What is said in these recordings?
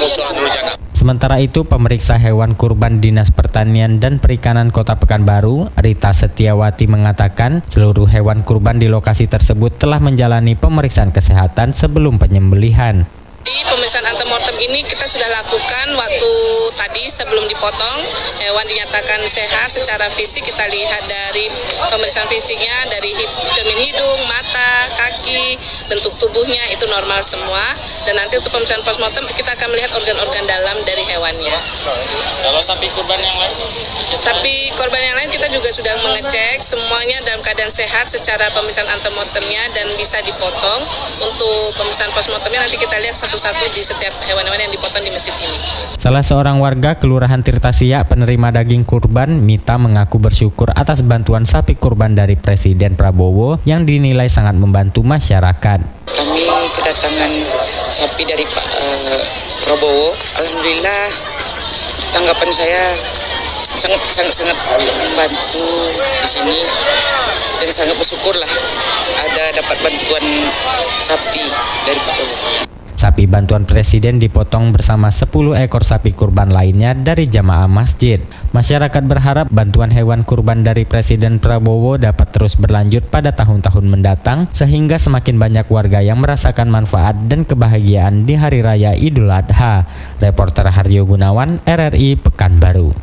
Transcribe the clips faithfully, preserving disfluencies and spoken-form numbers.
musyawarah dulu jangan. Sementara itu, pemeriksa hewan kurban Dinas Pertanian dan Perikanan Kota Pekanbaru, Rita Setiawati mengatakan seluruh hewan kurban di lokasi tersebut telah menjalani pemeriksaan kesehatan sebelum penyembelihan. Di pemeriksaan antemortem ini kita sudah lakukan waktu tadi sebelum dipotong, hewan dinyatakan sehat secara fisik. Kita lihat dari pemeriksaan fisiknya, dari cermin hidung, mata, kaki, bentuk tubuhnya itu normal semua. Dan nanti untuk pemeriksaan postmortem kita akan melihat organ-organ dalam dari hewannya. Kalau sapi kurban yang lain? Sapi korban yang lain kita juga sudah mengecek semuanya dalam keadaan sehat secara pemeriksaan antemortemnya dan bisa dipotong. Untuk pemeriksaan postmortemnya nanti kita lihat satu-satu di setiap hewan-hewan yang dipotong di masjid ini. Salah seorang warga Kelurahan Tirtasiak penerima daging kurban, Mita, mengaku bersyukur atas bantuan sapi kurban dari Presiden Prabowo yang dinilai sangat membantu masyarakat. Kami kedatangan sapi dari Pak uh, Prabowo. Alhamdulillah, tanggapan saya sangat sangat sangat membantu di sini dan sangat bersyukurlah ada dapat bantuan sapi dari Pak Prabowo. Sapi bantuan Presiden dipotong bersama sepuluh ekor sapi kurban lainnya dari jamaah masjid. Masyarakat berharap bantuan hewan kurban dari Presiden Prabowo dapat terus berlanjut pada tahun-tahun mendatang sehingga semakin banyak warga yang merasakan manfaat dan kebahagiaan di Hari Raya Idul Adha. Reporter Haryo Gunawan, R R I Pekanbaru.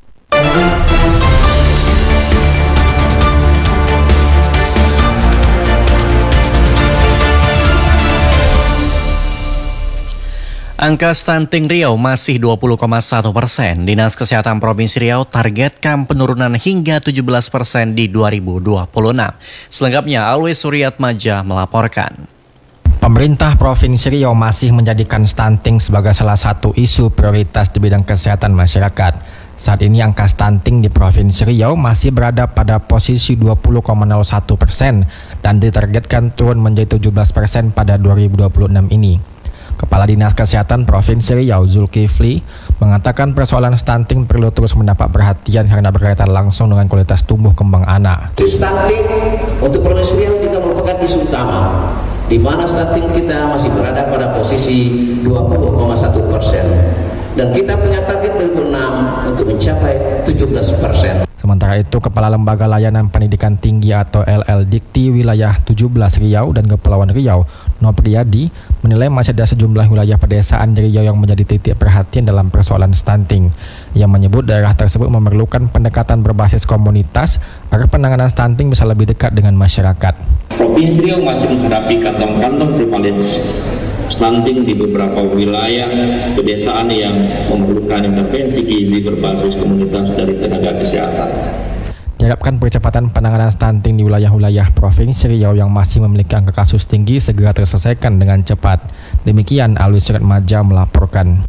Angka stunting Riau masih dua puluh koma satu persen. Dinas Kesehatan Provinsi Riau targetkan penurunan hingga tujuh belas persen di dua ribu dua puluh enam. Selengkapnya Alwi Suryatmaja melaporkan. Pemerintah Provinsi Riau masih menjadikan stunting sebagai salah satu isu prioritas di bidang kesehatan masyarakat. Saat ini angka stunting di Provinsi Riau masih berada pada posisi dua puluh koma nol satu persen dan ditargetkan turun menjadi tujuh belas persen pada dua ribu dua puluh enam ini. Kepala Dinas Kesehatan Provinsi Riau Zulkifli mengatakan persoalan stunting perlu terus mendapat perhatian karena berkaitan langsung dengan kualitas tumbuh kembang anak. Stunting untuk Provinsi Riau juga merupakan isu utama, di mana stunting kita masih berada pada posisi dua puluh koma satu persen dan kita punya target dua ribu enam untuk mencapai tujuh belas persen. Sementara itu, Kepala Lembaga Layanan Pendidikan Tinggi atau L L Dikti Wilayah tujuh belas Riau dan Kepulauan Riau, Nopriyadi, menilai masih ada sejumlah wilayah pedesaan di Riau yang menjadi titik perhatian dalam persoalan stunting. Ia menyebut daerah tersebut memerlukan pendekatan berbasis komunitas agar penanganan stunting bisa lebih dekat dengan masyarakat. Provinsi Riau masih menghadapi kantong-kantong prevalensi stunting di beberapa wilayah pedesaan yang memerlukan intervensi gizi berbasis komunitas dari tenaga kesehatan. Diharapkan percepatan penanganan stunting di wilayah-wilayah Provinsi Riau yang masih memiliki angka kasus tinggi segera terselesaikan dengan cepat. Demikian Alwi Suryatmaja melaporkan.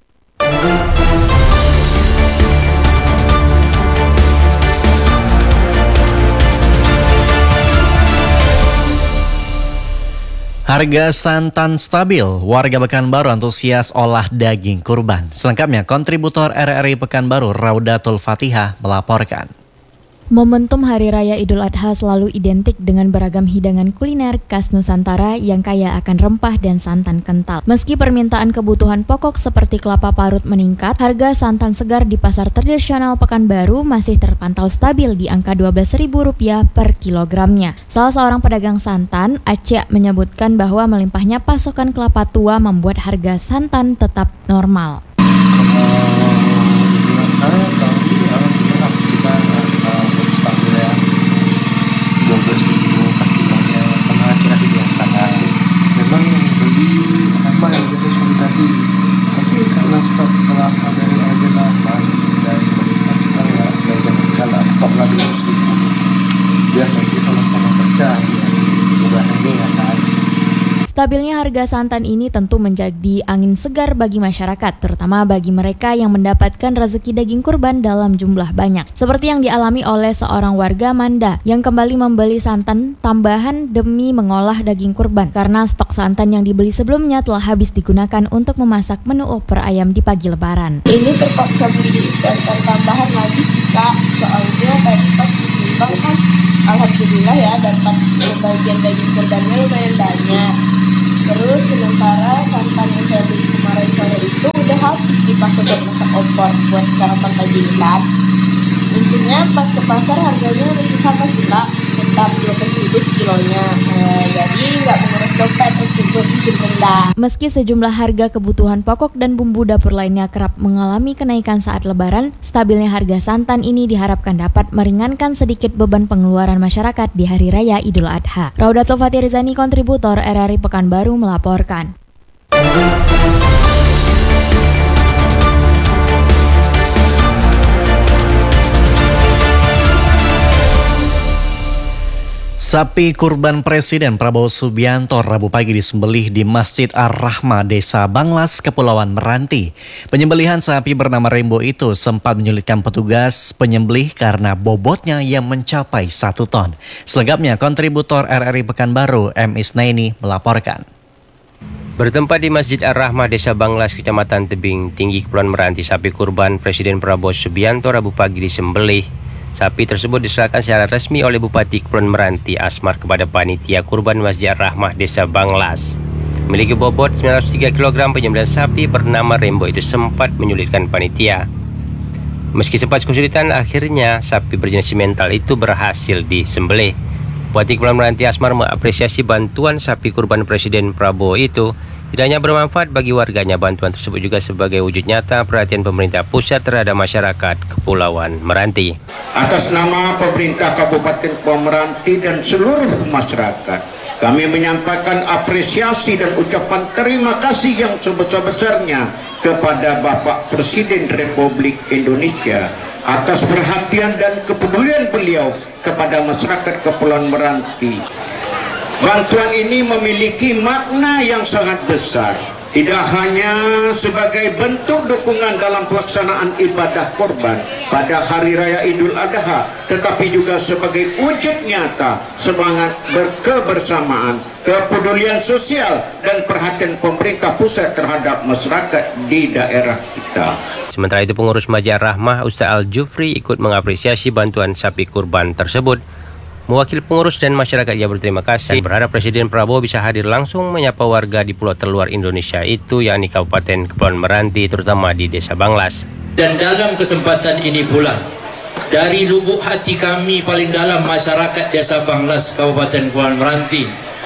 Harga santan stabil, warga Pekanbaru antusias olah daging kurban. Selengkapnya kontributor R R I Pekanbaru Raudatul Fatihah melaporkan. Momentum Hari Raya Idul Adha selalu identik dengan beragam hidangan kuliner khas Nusantara yang kaya akan rempah dan santan kental. Meski permintaan kebutuhan pokok seperti kelapa parut meningkat, harga santan segar di pasar tradisional Pekanbaru masih terpantau stabil di angka dua belas ribu rupiah per kilogramnya. Salah seorang pedagang santan, Aceh, menyebutkan bahwa melimpahnya pasokan kelapa tua membuat harga santan tetap normal. dua belas ribu per kilonya sama hati-hati biasa. Memang beli apa yang kita sudah tadi, tapi karena stok kelapa dari harga lama dan kita nggak jangan kalau stok lagi harus dibunuh biar nanti sama-sama pecah bukan ini kan. Stabilnya harga santan ini tentu menjadi angin segar bagi masyarakat, terutama bagi mereka yang mendapatkan rezeki daging kurban dalam jumlah banyak. Seperti yang dialami oleh seorang warga Manda yang kembali membeli santan tambahan demi mengolah daging kurban karena stok santan yang dibeli sebelumnya telah habis digunakan untuk memasak menu opor ayam di pagi lebaran. Ini terpaksa beli santan tambahan lagi sih Kak, soalnya tadi pas ditimbang kan alhamdulillah ya dapat bagian daging kurbannya lumayan banyak. Terus sementara santan yang saya beli kemarin sore itu udah dipakai buat masak opor buat sarapan pagi ini kan. Intinya pas ke pasar harganya masih sama sih kak, tetap dua belas ribu sekilonya. Eh, jadi nggak menguras dompet untuk bikin rendah. Meski sejumlah harga kebutuhan pokok dan bumbu dapur lainnya kerap mengalami kenaikan saat lebaran, stabilnya harga santan ini diharapkan dapat meringankan sedikit beban pengeluaran masyarakat di Hari Raya Idul Adha. Raudatul Fatirizani, kontributor R R I Pekanbaru melaporkan. Sapi kurban Presiden Prabowo Subianto Rabu pagi disembelih di Masjid Ar-Rahmah, Desa Banglas, Kepulauan Meranti. Penyembelihan sapi bernama Rembo itu sempat menyulitkan petugas penyembelih karena bobotnya yang mencapai satu ton. Selengkapnya, kontributor R R I Pekanbaru M. Isnaini melaporkan. Bertempat di Masjid Ar-Rahmah, Desa Banglas, Kecamatan Tebing Tinggi, Kepulauan Meranti, sapi kurban Presiden Prabowo Subianto Rabu pagi disembelih. Sapi tersebut diserahkan secara resmi oleh Bupati Kepulauan Meranti Asmar kepada panitia kurban Masjid Ar-Rahmah Desa Banglas. Memiliki bobot sembilan ratus tiga kilogram, penyembelihan sapi bernama Rembo itu sempat menyulitkan panitia. Meski sempat kesulitan, akhirnya sapi berjenis simental itu berhasil disembelih. Bupati Kepulauan Meranti Asmar mengapresiasi bantuan sapi kurban Presiden Prabowo itu. Tidak hanya bermanfaat bagi warganya, bantuan tersebut juga sebagai wujud nyata perhatian pemerintah pusat terhadap masyarakat Kepulauan Meranti. Atas nama pemerintah Kabupaten Kepulauan Meranti dan seluruh masyarakat, kami menyampaikan apresiasi dan ucapan terima kasih yang sebesar-besarnya kepada Bapak Presiden Republik Indonesia atas perhatian dan kepedulian beliau kepada masyarakat Kepulauan Meranti. Bantuan ini memiliki makna yang sangat besar, tidak hanya sebagai bentuk dukungan dalam pelaksanaan ibadah kurban pada Hari Raya Idul Adha, tetapi juga sebagai wujud nyata semangat berkebersamaan, kepedulian sosial, dan perhatian pemerintah pusat terhadap masyarakat di daerah kita. Sementara itu, pengurus Masjid Ar-Rahmah Ustaz Al-Jufri ikut mengapresiasi bantuan sapi kurban tersebut. Mewakili pengurus dan masyarakat, ia berterima kasih dan berharap Presiden Prabowo bisa hadir langsung menyapa warga di pulau terluar Indonesia itu, yakni Kabupaten Kepulauan Meranti, terutama di Desa Banglas. Dan dalam kesempatan ini pula, dari lubuk hati kami paling dalam masyarakat Desa Banglas, Kabupaten Kepulauan Meranti,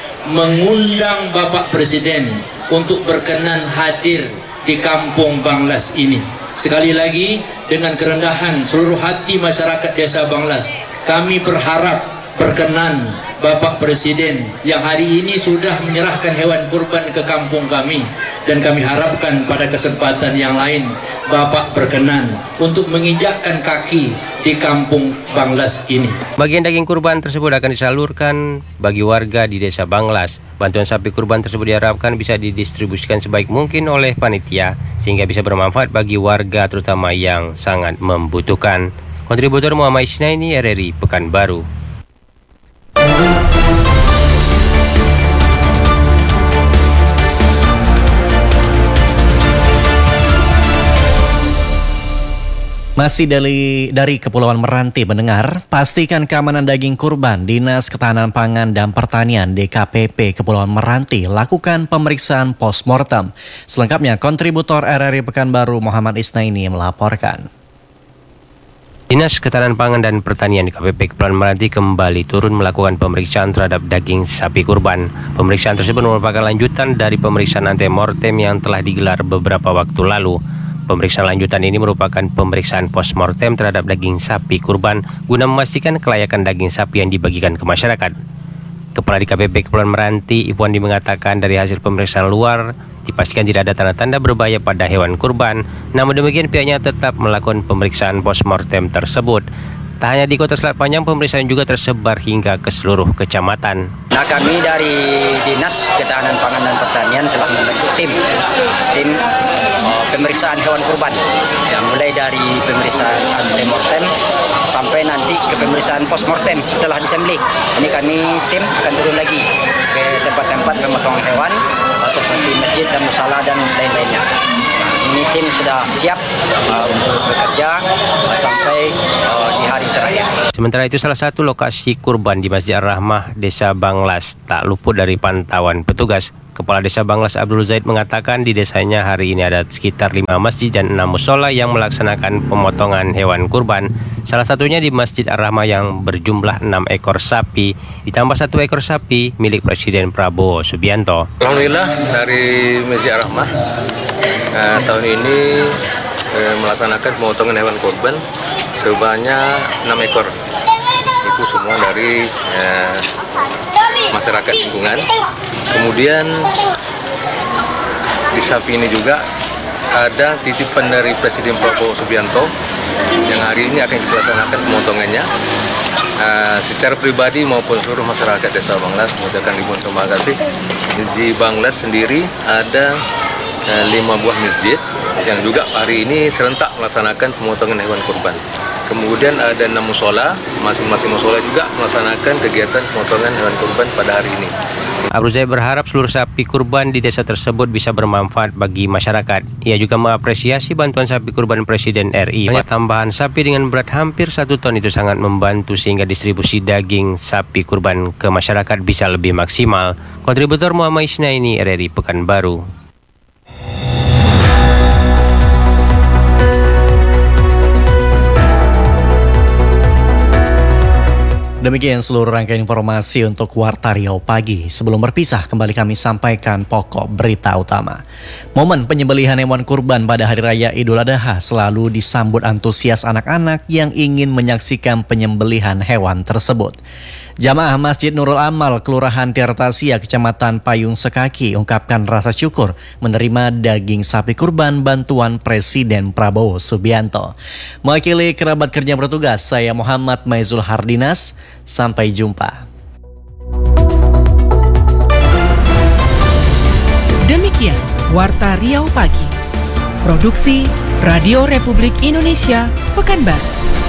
mengundang Bapak Presiden untuk berkenan hadir di Kampung Banglas ini. Sekali lagi, dengan kerendahan seluruh hati masyarakat Desa Banglas, kami berharap berkenan Bapak Presiden yang hari ini sudah menyerahkan hewan kurban ke kampung kami, dan kami harapkan pada kesempatan yang lain Bapak berkenan untuk menginjakkan kaki di kampung Banglas ini. Bagian daging kurban tersebut akan disalurkan bagi warga di Desa Banglas. Bantuan sapi kurban tersebut diharapkan bisa didistribusikan sebaik mungkin oleh panitia sehingga bisa bermanfaat bagi warga terutama yang sangat membutuhkan. Kontributor Muhammad Isnaini, R R I Pekanbaru. Masih dari, dari Kepulauan Meranti mendengar, pastikan keamanan daging kurban. Dinas Ketahanan Pangan dan Pertanian D K P P Kepulauan Meranti lakukan pemeriksaan postmortem. Selengkapnya, kontributor R R I Pekanbaru Muhammad Isnaini melaporkan. Dinas Ketahanan Pangan dan Pertanian D K P P Kepulauan Meranti kembali turun melakukan pemeriksaan terhadap daging sapi kurban. Pemeriksaan tersebut merupakan lanjutan dari pemeriksaan antemortem yang telah digelar beberapa waktu lalu. Pemeriksaan lanjutan ini merupakan pemeriksaan postmortem terhadap daging sapi kurban guna memastikan kelayakan daging sapi yang dibagikan ke masyarakat. Kepala D K P P Kepulauan Meranti, Ipuandi, mengatakan dari hasil pemeriksaan luar dipastikan tidak ada tanda-tanda berbahaya pada hewan kurban. Namun demikian, pihaknya tetap melakukan pemeriksaan postmortem tersebut. Tak hanya di Kota Selat Panjang, pemeriksaan juga tersebar hingga ke seluruh kecamatan. Nah, kami dari Dinas Ketahanan Pangan dan Pertanian telah membentuk tim tim uh, pemeriksaan hewan kurban, yang mulai dari pemeriksaan antemortem sampai nanti ke pemeriksaan postmortem setelah disembelih. Ini kami tim akan turun lagi ke tempat-tempat pemotongan hewan seperti masjid dan musala dan lain-lainnya. Ini tim sudah siap uh, untuk bekerja uh, sampai uh, di hari terakhir. Sementara itu salah satu lokasi kurban di Masjid Ar-Rahmah Desa Banglas tak luput dari pantauan petugas. Kepala Desa Banglas Abdul Zaid mengatakan di desanya hari ini ada sekitar lima masjid dan enam musola yang melaksanakan pemotongan hewan kurban. Salah satunya di Masjid Ar-Rahmah yang berjumlah enam ekor sapi, ditambah satu ekor sapi milik Presiden Prabowo Subianto. Alhamdulillah dari Masjid Ar-Rahmah eh, tahun ini eh, melaksanakan pemotongan hewan kurban sebanyak enam ekor. Itu semua dari eh, masyarakat lingkungan. Kemudian di sapi ini juga ada titipan dari Presiden Prabowo Subianto yang hari ini akan dilaksanakan pemotongannya. Uh, secara pribadi maupun seluruh masyarakat Desa Banglas mengucapkan ribuan terima kasih. Di Banglas sendiri ada uh, lima buah masjid yang juga hari ini serentak melaksanakan pemotongan hewan kurban. Kemudian ada enam musola, masing-masing musola juga melaksanakan kegiatan pemotongan hewan kurban pada hari ini. Abdul Zaid berharap seluruh sapi kurban di desa tersebut bisa bermanfaat bagi masyarakat. Ia juga mengapresiasi bantuan sapi kurban Presiden R I. Tambahan sapi dengan berat hampir satu ton itu sangat membantu sehingga distribusi daging sapi kurban ke masyarakat bisa lebih maksimal. Kontributor Muhammad Isnaini, R R I Pekanbaru. Demikian seluruh rangkaian informasi untuk Warta Riau Pagi. Sebelum berpisah, kembali kami sampaikan pokok berita utama. Momen penyembelihan hewan kurban pada Hari Raya Idul Adha selalu disambut antusias anak-anak yang ingin menyaksikan penyembelihan hewan tersebut. Jamaah Masjid Nurul Amal, Kelurahan Tirtasia, Kecamatan Payung Sekaki, ungkapkan rasa syukur menerima daging sapi kurban bantuan Presiden Prabowo Subianto. Mewakili kerabat kerja bertugas, saya Muhammad Maizul Hardinas. Sampai jumpa. Demikian Warta Riau Pagi. Produksi Radio Republik Indonesia, Pekanbaru.